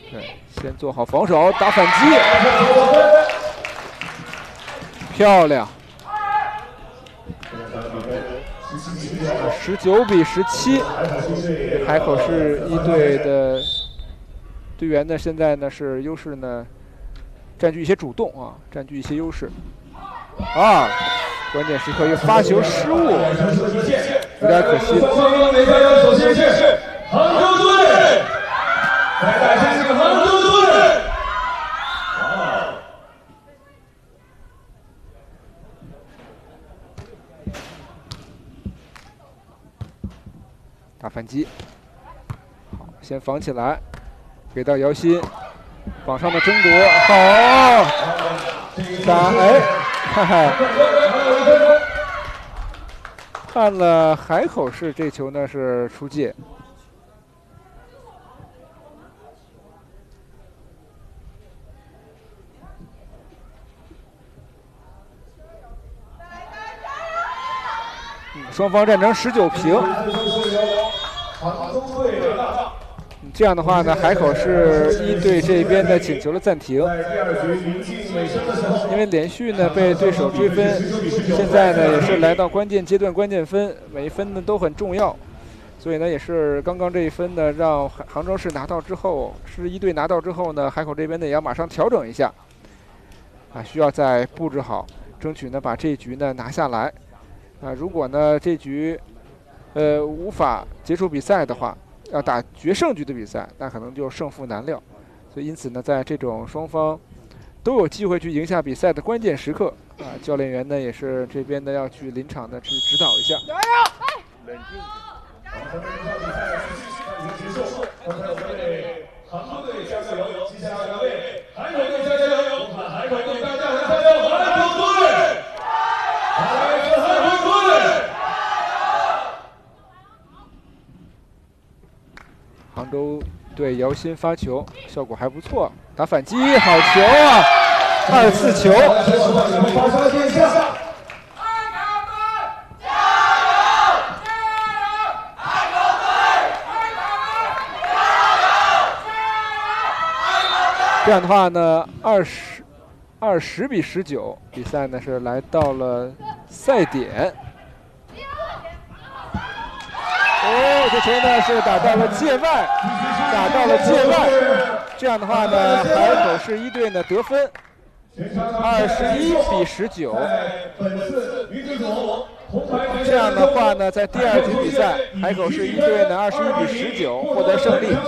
对，先做好防守，打反击，漂亮。19-17，海口市一队的队员呢，现在呢是优势呢，占据一些主动啊，占据一些优势。啊，关键时刻又发球失误，有点可惜。 首先是杭州队，再带下是杭州队。 打反击，好，先防起来，给到姚鑫，网上的争夺，好，打，哎，哈哈，判了海口市这球呢是出界。双方战成19平。这样的话呢，海口市一队这边呢请求了暂停，因为连续呢被对手追分，现在呢也是来到关键阶段，关键分每一分呢都很重要，所以呢也是刚刚这一分呢让杭州市拿到之后，市一队拿到之后呢，海口这边呢也要马上调整一下，啊，需要再布置好，争取呢把这一局呢拿下来。啊，如果呢这局，无法结束比赛的话，要打决胜局的比赛，那可能就胜负难料。所以因此呢，在这种双方都有机会去赢下比赛的关键时刻，啊，教练员呢也是这边呢要去临场的去指导一下。加油！冷静。杭州队加油！接下来为海口队加油！海口队大家加油！海口队！杭州队姚鑫发球，效果还不错，打反击，好球啊！24球。这样的话呢，20-19，比赛呢是来到了赛点。哦，这球呢是打到了界外，这样的话呢，海口市一队呢得分21-19。这样的话呢，在第二局比赛，海口市一队呢21-19获得胜利。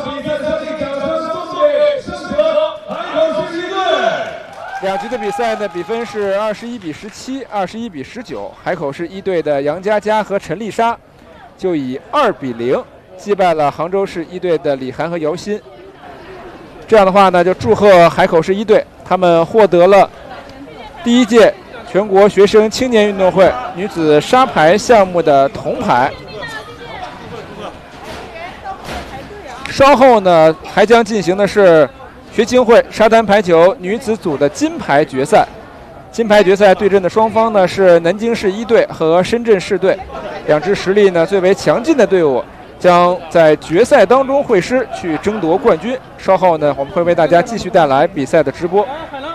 两局的比赛呢，比分是21-17、21-19。海口市一队的杨佳佳和陈丽莎就以2-0击败了杭州市一队的李涵和姚鑫。这样的话呢，就祝贺海口市一队，他们获得了第1届全国学生青年运动会女子沙排项目的铜牌。稍后呢，还将进行的是学青会沙滩排球女子组的金牌决赛。金牌决赛对阵的双方呢是南京市一队和深圳市队，两支实力呢最为强劲的队伍将在决赛当中会师，去争夺冠军。稍后呢，我们会为大家继续带来比赛的直播。